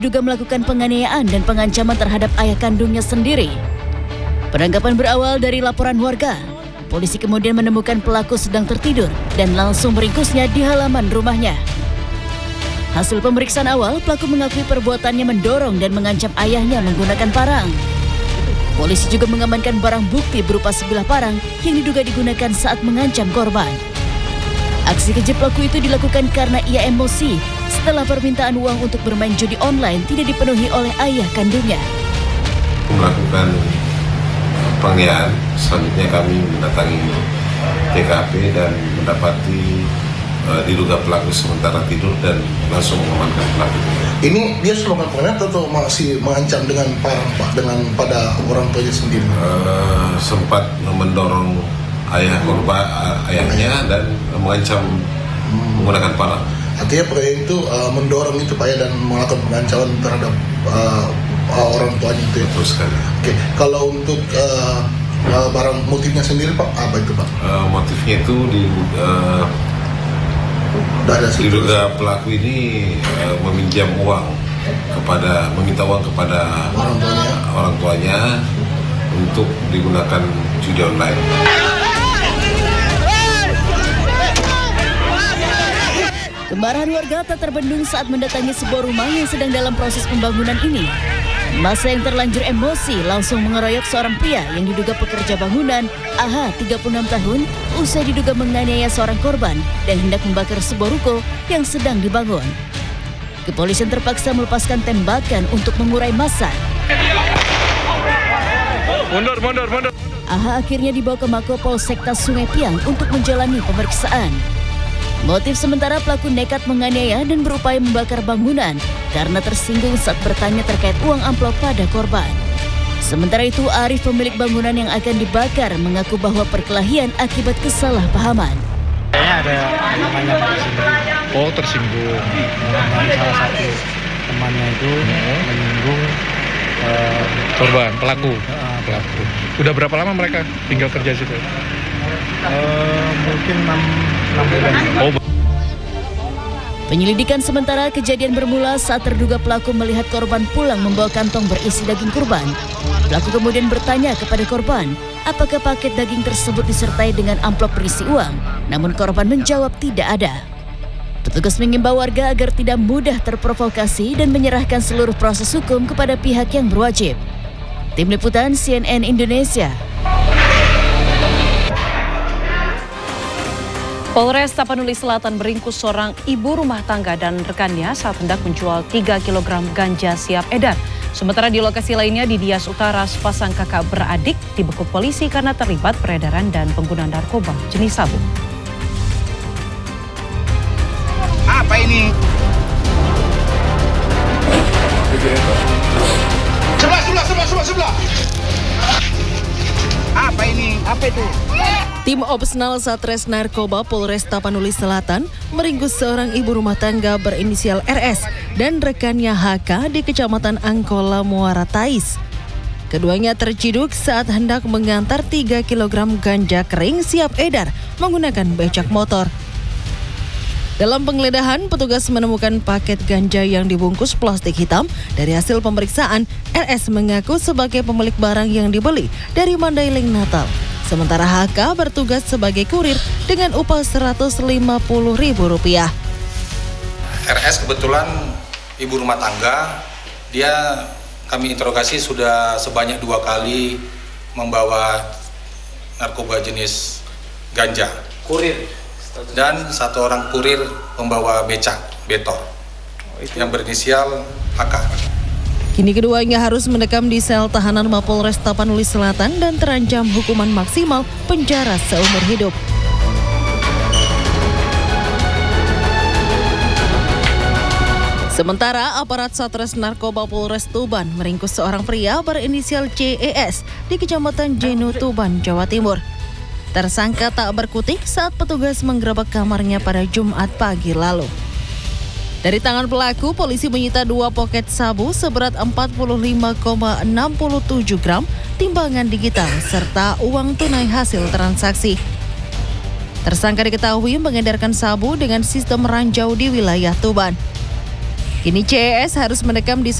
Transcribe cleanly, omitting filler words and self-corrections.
Diduga melakukan penganiayaan dan pengancaman terhadap ayah kandungnya sendiri. Penangkapan berawal dari laporan warga. Polisi kemudian menemukan pelaku sedang tertidur dan langsung meringkusnya di halaman rumahnya. Hasil pemeriksaan awal, pelaku mengakui perbuatannya mendorong dan mengancam ayahnya menggunakan parang. Polisi juga mengamankan barang bukti berupa sebilah parang yang diduga digunakan saat mengancam korban. Aksi keji pelaku itu dilakukan karena ia emosi setelah permintaan uang untuk bermain judi online tidak dipenuhi oleh ayah kandungnya. Melakukan penganiayaan, selanjutnya kami mendatangi TKP dan mendapati diduga pelaku sementara tidur dan langsung mengamankan pelaku. Ini dia melakukan penganiayaan atau masih mengancam dengan parang, Pak, dengan pada orang tuanya sendiri? Sempat mendorong ayahnya dan mengancam menggunakan parang. Artinya penganiayaan itu mendorong itu Pak ya, dan melakukan pengancaman terhadap orang tuanya itu ya. Terus sekali. Oke, kalau untuk barang motifnya sendiri Pak, apa itu Pak? Motifnya itu diduga pelaku ini meminta uang kepada orang tuanya untuk digunakan judi online. Kemarahan warga tak terbendung saat mendatangi sebuah rumah yang sedang dalam proses pembangunan ini. Masa yang terlanjur emosi langsung mengeroyok seorang pria yang diduga pekerja bangunan, AH 36 tahun, usai diduga menganiaya seorang korban dan hendak membakar sebuah ruko yang sedang dibangun. Kepolisian terpaksa melepaskan tembakan untuk mengurai massa. Mundur. AH akhirnya dibawa ke Mako Polsekta Sungai Piang untuk menjalani pemeriksaan. Motif sementara, pelaku nekat menganiaya dan berupaya membakar bangunan karena tersinggung saat bertanya terkait uang amplop pada korban. Sementara itu, Arif, pemilik bangunan yang akan dibakar, mengaku bahwa perkelahian akibat kesalahpahaman. Kayaknya ada namanya tersinggung. Oh, tersinggung. Salah satu temannya itu menyinggung Korban, pelaku. Udah berapa lama mereka tinggal kerja situ? mungkin 6 bulan. Oh. Penyelidikan sementara, kejadian bermula saat terduga pelaku melihat korban pulang membawa kantong berisi daging kurban. Pelaku kemudian bertanya kepada korban, apakah paket daging tersebut disertai dengan amplop berisi uang? Namun korban menjawab tidak ada. Petugas mengimbau warga agar tidak mudah terprovokasi dan menyerahkan seluruh proses hukum kepada pihak yang berwajib. Tim Liputan CNN Indonesia. Polres Tapanuli Selatan meringkus seorang ibu rumah tangga dan rekannya saat hendak menjual 3 kg ganja siap edar. Sementara di lokasi lainnya di Dias Utara, sepasang kakak beradik dibekuk polisi karena terlibat peredaran dan penggunaan narkoba jenis sabu. Apa ini? Sebelah. Apa ini? Apa itu? Tim Opsnal Satres Narkoba Polres Tapanuli Selatan meringkus seorang ibu rumah tangga berinisial RS dan rekannya HK di Kecamatan Angkola, Muara Tais. Keduanya terciduk saat hendak mengantar 3 kg ganja kering siap edar menggunakan becak motor. Dalam penggeledahan, petugas menemukan paket ganja yang dibungkus plastik hitam. Dari hasil pemeriksaan, RS mengaku sebagai pemilik barang yang dibeli dari Mandailing, Natal. Sementara HK bertugas sebagai kurir dengan upah Rp150.000. RS kebetulan ibu rumah tangga, dia kami interogasi sudah sebanyak 2 kali membawa narkoba jenis ganja. Kurir. Dan 1 orang kurir membawa becak betor yang berinisial HK. Kini keduanya harus mendekam di sel tahanan Mapolres Tapanuli Selatan dan terancam hukuman maksimal penjara seumur hidup. Sementara aparat Satres Narkoba Polres Tuban meringkus seorang pria berinisial CES di Kecamatan Jenu, Tuban, Jawa Timur. Tersangka tak berkutik saat petugas menggerebek kamarnya pada Jumat pagi lalu. Dari tangan pelaku, polisi menyita 2 poket sabu seberat 45,67 gram, timbangan digital, serta uang tunai hasil transaksi. Tersangka diketahui mengedarkan sabu dengan sistem ranjau di wilayah Tuban. Kini CES harus mendekam di